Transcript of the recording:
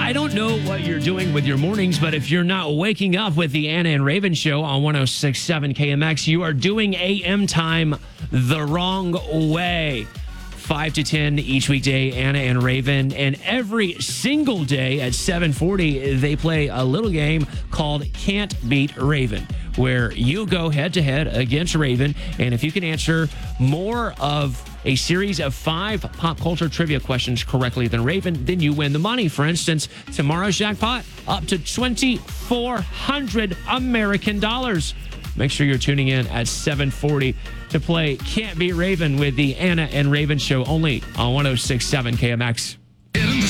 I don't know what you're doing with your mornings, but if you're not waking up with the Anna and Raven show on 106.7 KMX, you are doing AM time the wrong way. 5 to 10 each weekday, Anna and Raven. And every single day at 7:40, they play a little game called Can't Beat Raven, where you go head-to-head against Raven. And if you can answer more of a series of 5 pop culture trivia questions correctly than Raven, then you win the money. For instance, tomorrow's jackpot, up to $2,400 American dollars. Make sure you're tuning in at 7:40 to play Can't Beat Raven with the Anna and Raven show only on 106.7 KMX.